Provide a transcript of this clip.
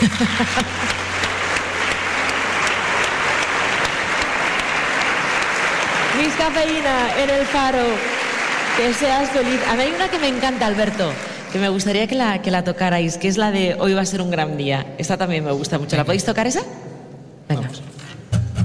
Miss Cafeína en el Faro. Que seas feliz. A mí hay una que me encanta, Alberto, que me gustaría que la tocarais, que es la de Hoy va a ser un gran día. Esta también me gusta mucho. ¿La podéis tocar esa? Venga. Vamos.